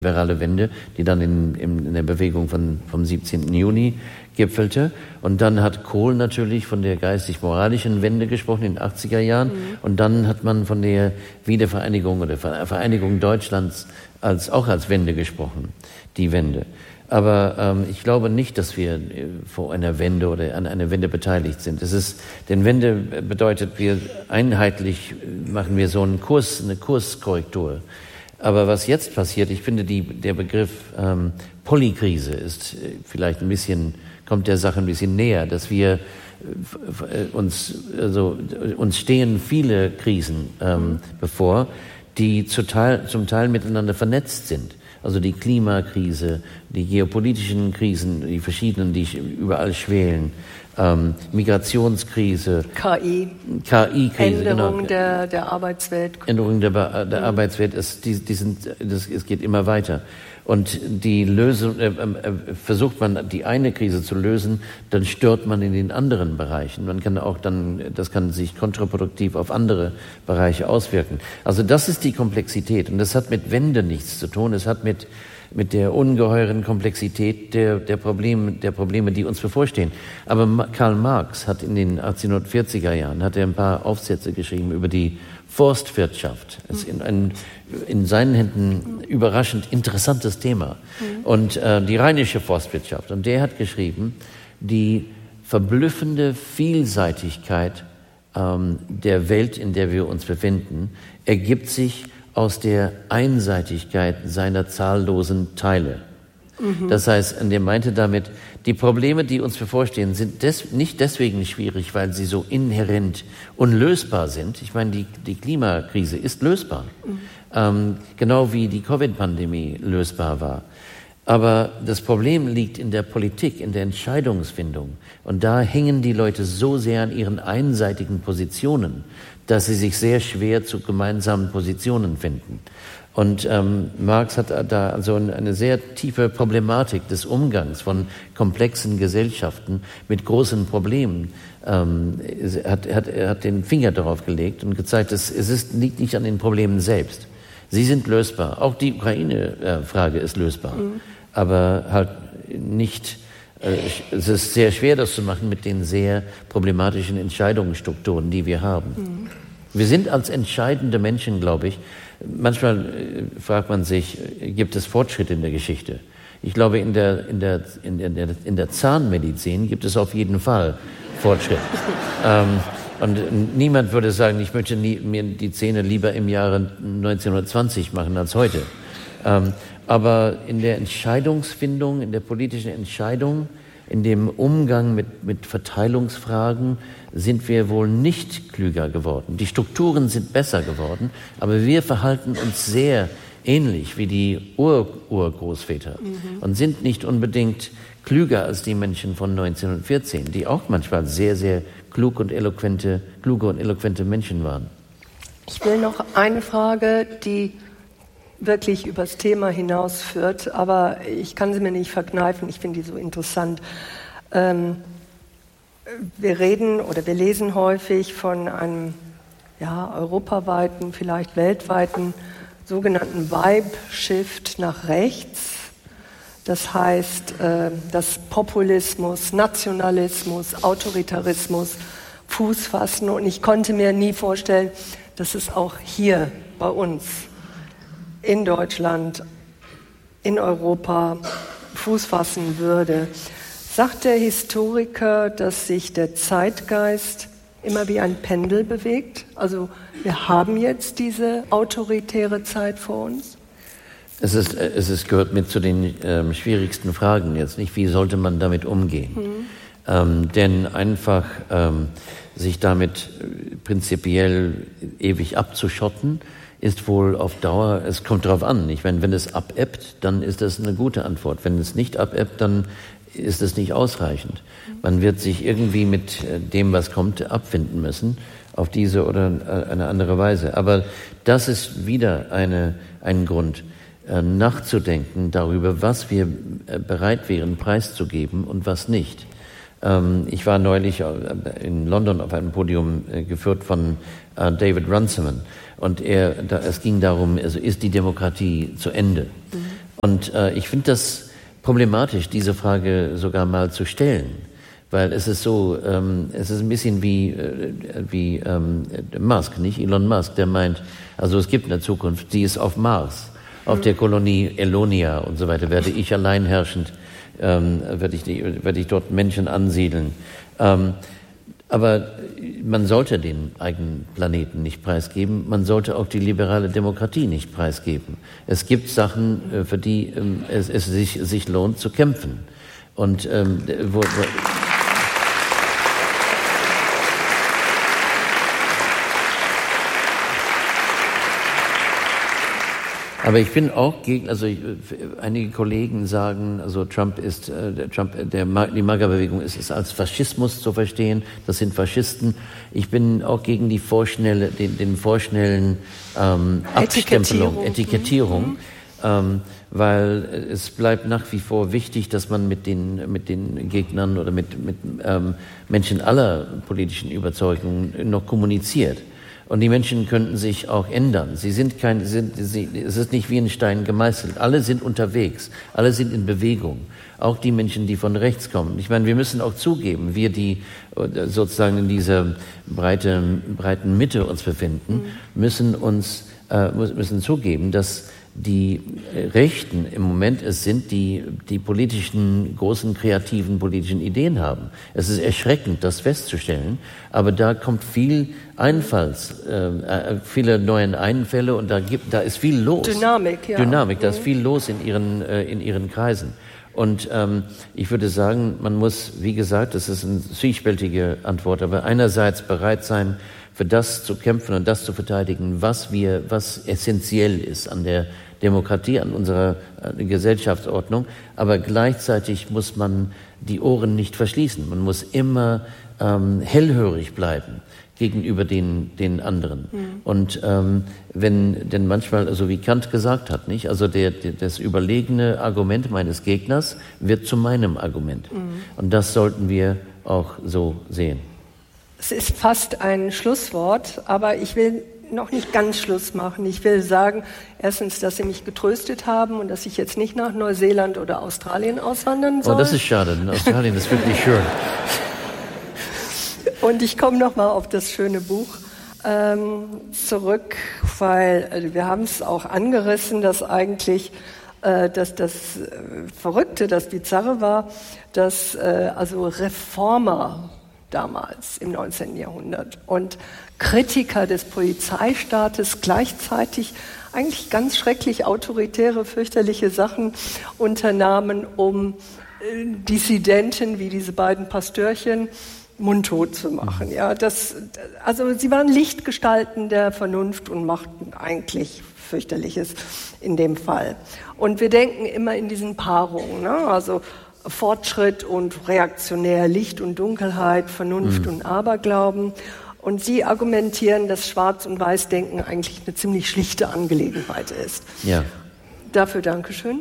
liberale Wende, die dann in der Bewegung vom 17. Juni gipfelte. Und dann hat Kohl natürlich von der geistig-moralischen Wende gesprochen in den 80er Jahren. Und dann hat man von der Wiedervereinigung oder Vereinigung Deutschlands auch als Wende gesprochen, die Wende. Aber ich glaube nicht, dass wir vor einer Wende oder an einer Wende beteiligt sind. Denn Wende bedeutet, wir einheitlich machen wir so eine Kurskorrektur. Aber was jetzt passiert, ich finde, der Begriff Polykrise ist vielleicht kommt der Sache ein bisschen näher, dass wir uns stehen viele Krisen bevor, die zum Teil miteinander vernetzt sind. Also die Klimakrise, die geopolitischen Krisen, die verschiedenen, die überall schwelen, Migrationskrise, KI-Krise, Änderung der Arbeitswelt. Änderung der Arbeitswelt, es geht immer weiter. Und die Lösung, versucht man die eine Krise zu lösen, dann stört man in den anderen Bereichen. Das kann sich kontraproduktiv auf andere Bereiche auswirken. Also das ist die Komplexität. Und das hat mit Wende nichts zu tun. Es hat mit der ungeheuren Komplexität der Probleme, die uns bevorstehen. Aber Karl Marx hat in den 1840er Jahren ein paar Aufsätze geschrieben über die Forstwirtschaft. Das ist in seinen Händen überraschend interessantes Thema. Und die rheinische Forstwirtschaft. Und der hat geschrieben, die verblüffende Vielseitigkeit der Welt, in der wir uns befinden, ergibt sich aus der Einseitigkeit seiner zahllosen Teile. Das heißt, er meinte damit, die Probleme, die uns bevorstehen, sind nicht deswegen schwierig, weil sie so inhärent unlösbar sind. Ich meine, die Klimakrise ist lösbar, genau wie die Covid-Pandemie lösbar war. Aber das Problem liegt in der Politik, in der Entscheidungsfindung. Und da hängen die Leute so sehr an ihren einseitigen Positionen, dass sie sich sehr schwer zu gemeinsamen Positionen finden. Und Marx hat da also eine sehr tiefe Problematik des Umgangs von komplexen Gesellschaften mit großen Problemen. Er hat den Finger darauf gelegt und gezeigt, liegt nicht an den Problemen selbst. Sie sind lösbar. Auch die Ukraine-Frage ist lösbar. Aber halt nicht. Es ist sehr schwer, das zu machen mit den sehr problematischen Entscheidungsstrukturen, die wir haben. Wir sind als entscheidende Menschen, glaube ich. Manchmal fragt man sich, gibt es Fortschritte in der Geschichte? Ich glaube, in der Zahnmedizin gibt es auf jeden Fall Fortschritt. Und niemand würde sagen, ich möchte mir die Zähne lieber im Jahre 1920 machen als heute. Aber in der Entscheidungsfindung, in der politischen Entscheidung, in dem Umgang mit Verteilungsfragen sind wir wohl nicht klüger geworden. Die Strukturen sind besser geworden, aber wir verhalten uns sehr ähnlich wie die Urgroßväter und sind nicht unbedingt klüger als die Menschen von 1914, die auch manchmal sehr, sehr kluge und eloquente Menschen waren. Ich will noch eine Frage, die wirklich übers Thema hinausführt, aber ich kann sie mir nicht verkneifen, ich finde die so interessant. Wir lesen häufig von einem europaweiten, vielleicht weltweiten sogenannten Vibe-Shift nach rechts. Das heißt, dass Populismus, Nationalismus, Autoritarismus Fuß fassen. Und ich konnte mir nie vorstellen, dass es auch hier bei uns in Deutschland, in Europa Fuß fassen würde. Sagt der Historiker, dass sich der Zeitgeist immer wie ein Pendel bewegt? Also wir haben jetzt diese autoritäre Zeit vor uns? Es gehört mit zu den schwierigsten Fragen jetzt, nicht? Wie sollte man damit umgehen? Denn einfach sich damit prinzipiell ewig abzuschotten, ist wohl auf Dauer, es kommt darauf an. Ich meine, wenn es abebbt, dann ist das eine gute Antwort. Wenn es nicht abebbt, dann ist es nicht ausreichend. Man wird sich irgendwie mit dem, was kommt, abfinden müssen, auf diese oder eine andere Weise. Aber das ist wieder ein Grund, nachzudenken darüber, was wir bereit wären, preiszugeben und was nicht. Ich war neulich in London auf einem Podium geführt von David Runciman und es ging darum, also ist die Demokratie zu Ende? Und ich finde das problematisch, diese Frage sogar mal zu stellen. Weil es ist so, es ist ein bisschen wie Musk, nicht? Elon Musk, der meint, also es gibt eine Zukunft, die ist auf Mars, auf der Kolonie Elonia und so weiter, werde ich allein herrschend, werde ich dort Menschen ansiedeln. Aber man sollte den eigenen Planeten nicht preisgeben, man sollte auch die liberale Demokratie nicht preisgeben. Es gibt Sachen, für die es sich lohnt zu kämpfen. Und aber ich bin auch gegen, also einige Kollegen sagen, also die MAGA-Bewegung ist als Faschismus zu verstehen, das sind Faschisten. Ich bin auch gegen die den vorschnellen Etikettierung, weil es bleibt nach wie vor wichtig, dass man mit den Gegnern oder mit Menschen aller politischen Überzeugungen noch kommuniziert. Und die Menschen könnten sich auch ändern. Es ist nicht wie ein Stein gemeißelt. Alle sind unterwegs. Alle sind in Bewegung. Auch die Menschen, die von rechts kommen. Ich meine, wir müssen auch zugeben, wir, die sozusagen in dieser breiten Mitte uns befinden, müssen zugeben, dass die Rechten im Moment es sind, die großen kreativen politischen Ideen haben. Es ist erschreckend, das festzustellen, aber da kommt viele neue Einfälle und da ist viel los. Dynamik, da ist viel los in ihren Kreisen. Und ich würde sagen, man muss, wie gesagt, das ist eine zwiespältige Antwort, aber einerseits bereit sein, für das zu kämpfen und das zu verteidigen, was essentiell ist an der Demokratie, an unserer Gesellschaftsordnung. Aber gleichzeitig muss man die Ohren nicht verschließen. Man muss immer hellhörig bleiben gegenüber den anderen. Und denn manchmal, also wie Kant gesagt hat, nicht? Also das überlegene Argument meines Gegners wird zu meinem Argument. Und das sollten wir auch so sehen. Es ist fast ein Schlusswort, aber ich will noch nicht ganz Schluss machen. Ich will sagen, erstens, dass Sie mich getröstet haben und dass ich jetzt nicht nach Neuseeland oder Australien auswandern soll. Oh, das ist schade. Australien ist wirklich schön. Und ich komme noch mal auf das schöne Buch zurück, weil wir haben es auch angerissen, dass eigentlich dass das Verrückte, das Bizarre war, dass also Reformer damals im 19. Jahrhundert und Kritiker des Polizeistaates gleichzeitig eigentlich ganz schrecklich autoritäre, fürchterliche Sachen unternahmen, um Dissidenten wie diese beiden Pastörchen mundtot zu machen. Ja, also sie waren Lichtgestalten der Vernunft und machten eigentlich fürchterliches in dem Fall. Und wir denken immer in diesen Paarungen, ne? Also Fortschritt und reaktionär, Licht und Dunkelheit, Vernunft und Aberglauben. Und Sie argumentieren, dass Schwarz- und Weißdenken eigentlich eine ziemlich schlichte Angelegenheit ist. Ja. Dafür Dankeschön.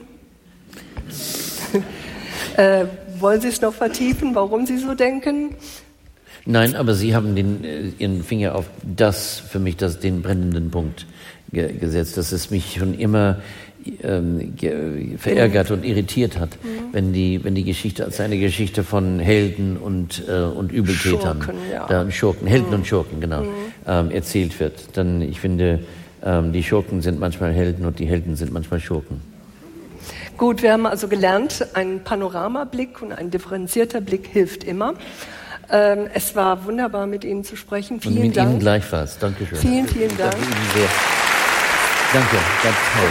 Wollen Sie es noch vertiefen, warum Sie so denken? Nein, aber Sie haben Ihren Finger auf den brennenden Punkt gesetzt, dass es mich schon immer verärgert und irritiert hat, wenn die Geschichte als eine Geschichte von Helden und Übeltätern, Schurken, Helden und Schurken, genau, erzählt wird. Dann, ich finde, die Schurken sind manchmal Helden und die Helden sind manchmal Schurken. Gut, wir haben also gelernt, ein Panoramablick und ein differenzierter Blick hilft immer. Es war wunderbar, mit Ihnen zu sprechen. Vielen Dank. Und mit Ihnen gleichfalls. Dankeschön. Vielen, vielen Dank. Danke Ihnen sehr. Danke, ganz toll.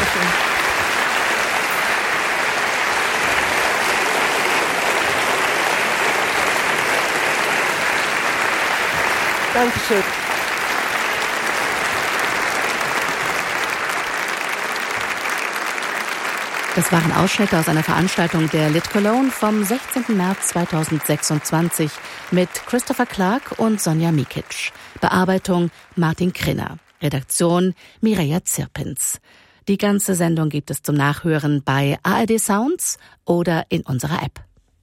Dankeschön. Das waren Ausschnitte aus einer Veranstaltung der Lit Cologne vom 16. März 2026 mit Christopher Clark und Sonja Mikic. Bearbeitung Martin Krinner. Redaktion Mireia Zirpins. Die ganze Sendung gibt es zum Nachhören bei ARD Sounds oder in unserer App.